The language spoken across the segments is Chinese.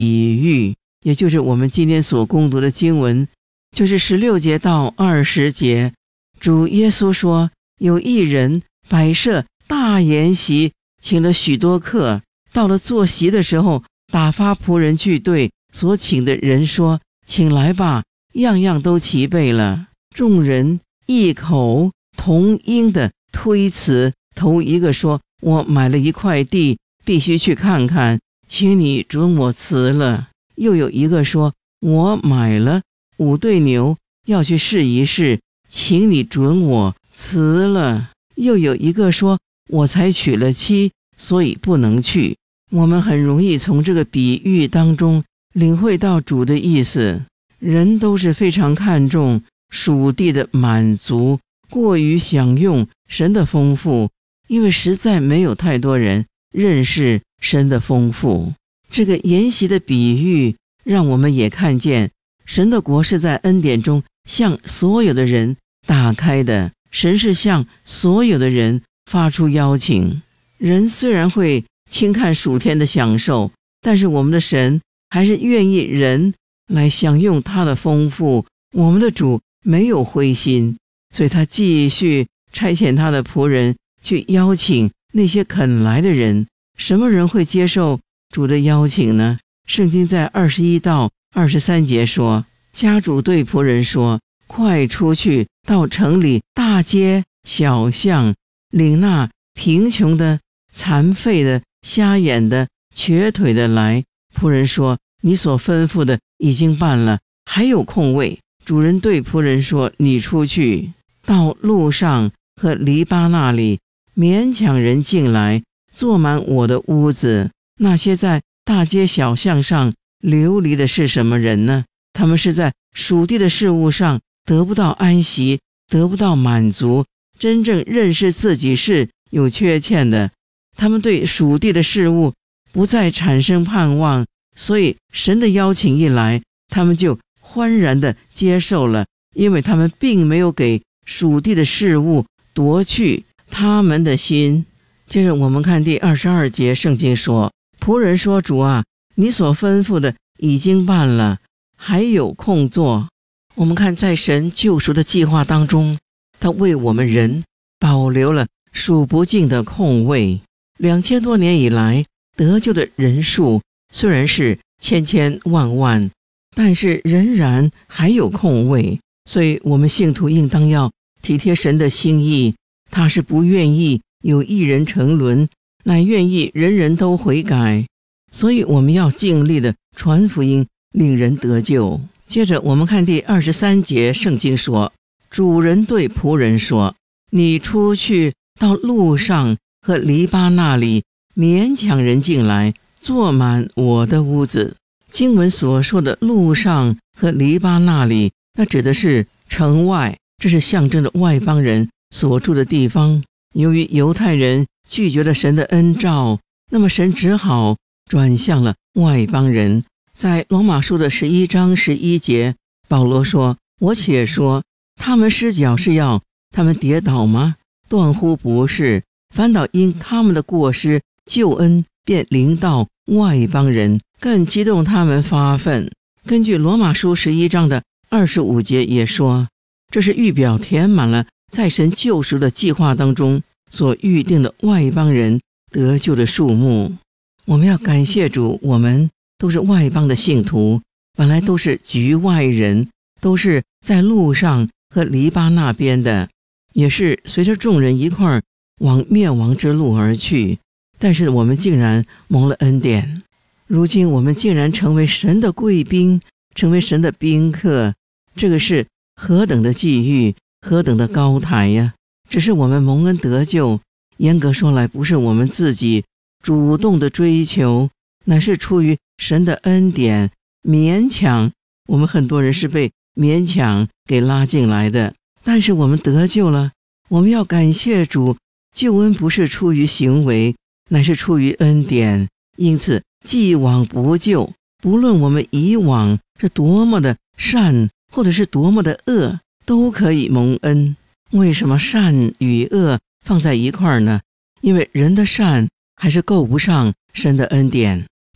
比喻，也就是我们今天所攻读的经文，就是16节到20节。主耶稣说，有一人摆设大筵席，请了许多客，到了坐席的时候，打发仆人去对所请的人说，请来吧，样样都齐备了。众人异口同音的推辞，头一个说，我买了一块地，必须去看看，请你准我辞了。又有一个说，我买了5对牛，要去试一试，请你准我辞了。又有一个说，我才娶了妻，所以不能去。我们很容易从这个比喻当中领会到主的意思。人都是非常看重属地的满足，过于享用神的丰富，因为实在没有太多人认识神的丰富。这个筵席的比喻让我们也看见神的国是在恩典中向所有的人打开的，神是向所有的人发出邀请。人虽然会轻看属天的享受，但是我们的神还是愿意人来享用他的丰富。我们的主没有灰心，所以他继续差遣他的仆人去邀请那些肯来的人。什么人会接受主的邀请呢？圣经在21到23节说，家主对仆人说，快出去到城里大街小巷，领那贫穷的、残废的、瞎眼的、瘸腿的来。仆人说，你所吩咐的已经办了，还有空位。主人对仆人说，你出去到路上和篱笆那里，勉强人进来，坐满我的屋子。那些在大街小巷上流离的是什么人呢？他们是在属地的事物上得不到安息，得不到满足，真正认识自己是有缺欠的。他们对属地的事物不再产生盼望，所以神的邀请一来，他们就欢然地接受了，因为他们并没有给属地的事物夺去他们的心。接着我们看第22节，圣经说，仆人说，主啊，你所吩咐的已经办了，还有空座。我们看在神救赎的计划当中，他为我们人保留了数不尽的空位。2000多年以来，得救的人数虽然是千千万万，但是仍然还有空位。所以我们信徒应当要体贴神的心意，他是不愿意有一人沉沦，乃愿意人人都悔改。所以我们要尽力的传福音，令人得救。接着我们看第23节，圣经说，主人对仆人说，你出去到路上和篱笆那里，勉强人进来，坐满我的屋子。经文所说的路上和篱笆那里，那指的是城外，这是象征着外邦人所住的地方。由于犹太人拒绝了神的恩召，那么神只好转向了外邦人。在罗马书的11章11节，保罗说，我且说，他们失脚是要他们跌倒吗？断乎不是，反倒因他们的过失，救恩便临到外邦人，更激动他们发愤。根据罗马书11章的25节也说，这是预表填满了在神救赎的计划当中所预定的外邦人得救的数目。我们要感谢主，我们都是外邦的信徒，本来都是局外人，都是在路上和篱笆那边的，也是随着众人一块儿往灭亡之路而去。但是我们竟然蒙了恩典，如今我们竟然成为神的贵宾，成为神的宾客，这个是何等的际遇，何等的高台呀！只是我们蒙恩得救，严格说来不是我们自己主动的追求，乃是出于神的恩典，勉强。我们很多人是被勉强给拉进来的，但是我们得救了，我们要感谢主，救恩不是出于行为，乃是出于恩典。因此既往不咎，不论我们以往是多么的善或者是多么的恶，都可以蒙恩。为什么善与恶放在一块儿呢？因为人的善还是够不上神的恩典。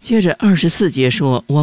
接着24节说：“我